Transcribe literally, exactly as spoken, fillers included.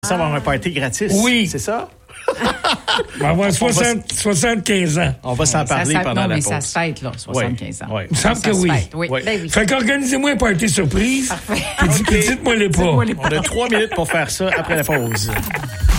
Ça va avoir un party gratis. Oui. C'est ça? On va avoir soixante, soixante-quinze ans. On va s'en parler ça, pendant non, la mais pause. ça se fête, là, soixante-quinze ans. Oui. Il me semble Ça que se oui. fête, oui. Oui. Ben oui. Fait qu'organisez-moi un party surprise. Parfait. Puis dites-moi les pas. Dites-moi les On a trois minutes pour faire ça après la pause.